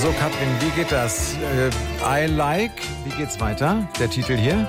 So, Katrin, wie geht das? I like. Wie geht's weiter? Der Titel hier?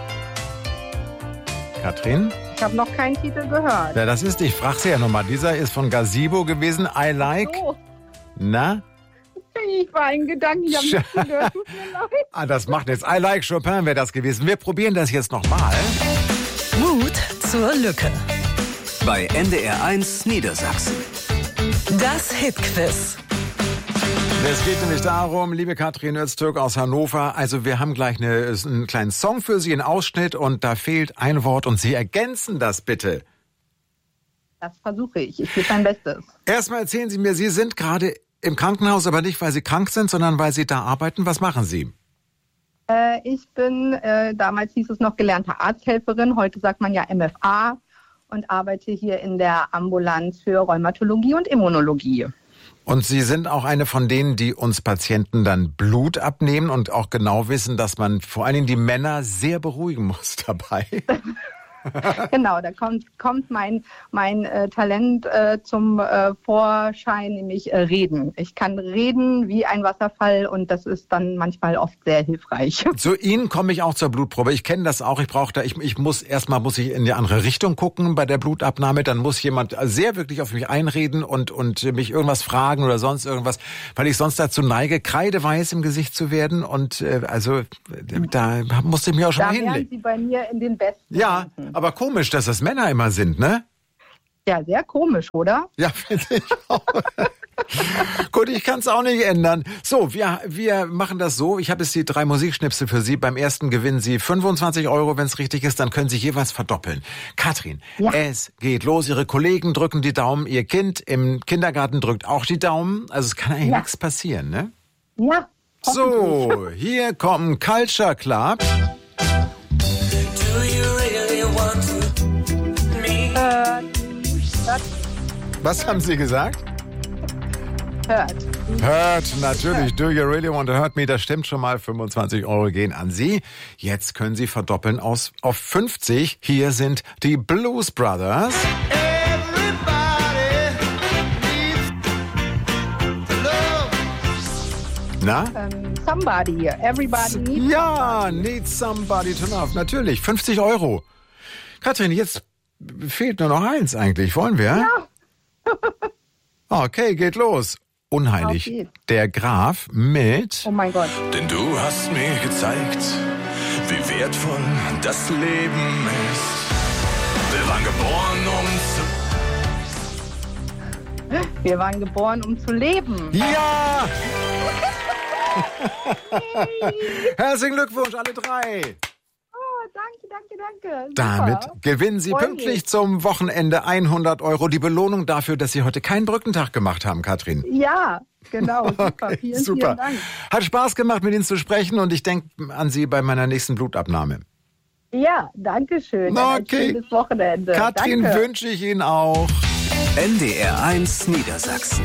Katrin? Ich habe noch keinen Titel gehört. Ja, das ist, ich frage sie ja nochmal. Dieser ist von Gazebo gewesen. I like. So. Na? Ich war in Gedanken, ich habe nicht gehört. Tut mir leid. Das macht nichts. I like Chopin wäre das gewesen. Wir probieren das jetzt nochmal. Mut zur Lücke. Bei NDR1 Niedersachsen. Das Hitquiz. Es geht nämlich darum, liebe Katrin Öztürk aus Hannover, also wir haben gleich einen kleinen Song für Sie, einen Ausschnitt und da fehlt ein Wort und Sie ergänzen das bitte. Das versuche ich. Ich gebe mein Bestes. Erstmal erzählen Sie mir, Sie sind gerade im Krankenhaus, aber nicht, weil Sie krank sind, sondern weil Sie da arbeiten. Was machen Sie? Ich bin, damals hieß es noch gelernte Arzthelferin, heute sagt man ja MFA und arbeite hier in der Ambulanz für Rheumatologie und Immunologie. Und Sie sind auch eine von denen, die uns Patienten dann Blut abnehmen und auch genau wissen, dass man vor allen Dingen die Männer sehr beruhigen muss dabei. Genau, da kommt mein Talent zum Vorschein, nämlich reden. Ich kann reden wie ein Wasserfall und das ist dann manchmal oft sehr hilfreich. Zu Ihnen komme ich auch zur Blutprobe. Ich kenne das auch. Ich muss in die andere Richtung gucken bei der Blutabnahme. Dann muss jemand sehr wirklich auf mich einreden und mich irgendwas fragen oder sonst irgendwas, weil ich sonst dazu neige, kreideweiß im Gesicht zu werden. Und da musste ich mich auch schon mal hinlegen. Da wären Sie bei mir in den besten. Ja. Aber komisch, dass das Männer immer sind, ne? Ja, sehr komisch, oder? Ja, finde ich auch. Gut, ich kann es auch nicht ändern. So, wir machen das so. Ich habe jetzt die 3 Musikschnipsel für Sie. Beim ersten gewinnen Sie 25 €, wenn es richtig ist. Dann können Sie jeweils verdoppeln. Katrin, ja. Es geht los. Ihre Kollegen drücken die Daumen. Ihr Kind im Kindergarten drückt auch die Daumen. Also es kann eigentlich nichts passieren, ne? Ja. So, hier kommt Culture Club. Was haben Sie gesagt? Hurt, natürlich. Do you really want to hurt me? Das stimmt schon mal. 25 € gehen an Sie. Jetzt können Sie verdoppeln auf 50. Hier sind die Blues Brothers. Na? Somebody. Everybody needs somebody. Needs somebody to love. Natürlich. 50 €. Katrin, jetzt fehlt nur noch eins eigentlich. Wollen wir? Ja. Okay, geht los. Unheilig. Okay. Der Graf mit... Oh mein Gott. Denn du hast mir gezeigt, wie wertvoll das Leben ist. Wir waren geboren, um zu leben. Ja! Herzlichen Glückwunsch, alle 3. Danke. Damit Super. gewinnen Sie pünktlich zum Wochenende 100 €. Die Belohnung dafür, dass Sie heute keinen Brückentag gemacht haben, Katrin. Ja, genau. Super. Okay, vielen super. Dank. Hat Spaß gemacht, mit Ihnen zu sprechen und ich denke an Sie bei meiner nächsten Blutabnahme. Ja, danke schön. Okay. Ein schönes Wochenende. Katrin, danke. wünsche ich Ihnen auch. NDR1 Niedersachsen.